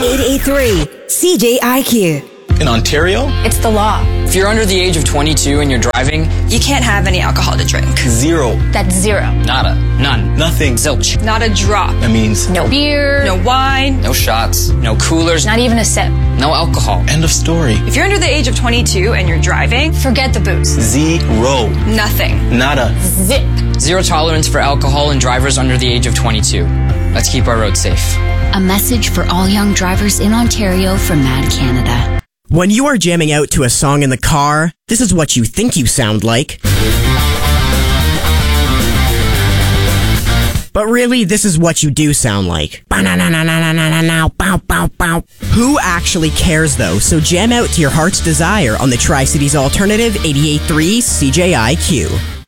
88.3 CJIQ. In Ontario, It's the law. If you're under the age of 22 and you're driving, You can't have any alcohol to drink. 0. That's zero. nada, none, Nothing. zilch, Not a drop. That means No beer. No wine. no shots, no coolers, Not even a sip. no alcohol. end of story. If you're under the age of 22 and you're driving, Forget the booze. 0. Nothing. Nada. Zip. Zero tolerance for alcohol and drivers under the age of 22. Let's keep our roads safe. A message for all young drivers in Ontario from Mad Canada. When you are jamming out to a song in the car, this is what you think you sound like. But really, this is what you do sound like. Who actually cares though? So jam out to your heart's desire on the Tri-Cities Alternative 88.3 CJIQ.